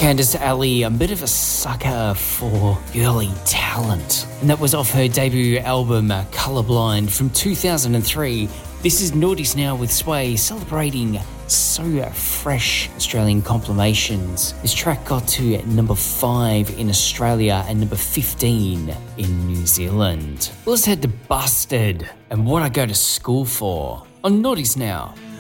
Candice Alley, a bit of a sucker for early talent. And that was off her debut album, Colourblind, from 2003. This is Naughties Now with Sway, celebrating so fresh Australian compilations. This track got to number 5 in Australia and number 15 in New Zealand. Let's head to Busted and What I Go to School For on Naughties Now.